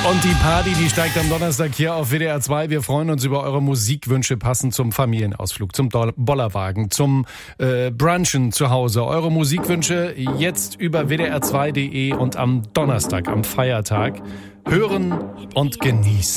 Und die Party, die steigt am Donnerstag hier auf WDR 2. Wir freuen uns über eure Musikwünsche passend zum Familienausflug, zum Bollerwagen, zum Brunchen zu Hause. Eure Musikwünsche jetzt über wdr2.de und am Donnerstag, am Feiertag, hören und genießen.